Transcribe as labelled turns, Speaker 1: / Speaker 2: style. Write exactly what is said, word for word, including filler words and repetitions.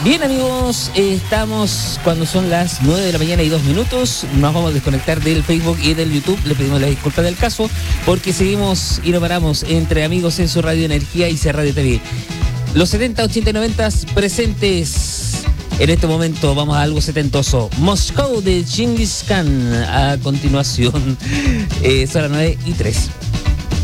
Speaker 1: Bien, amigos, eh, estamos cuando son las nueve de la mañana y dos minutos. Nos vamos a desconectar del Facebook y del YouTube. Le pedimos la disculpa del caso porque seguimos y no paramos entre amigos en su Radio Energía y C Radio T V. Los setenta, ochenta y noventa presentes. En este momento vamos a algo setentoso. Moscow de Genghis Khan. A continuación, eh, son las nueve y tres.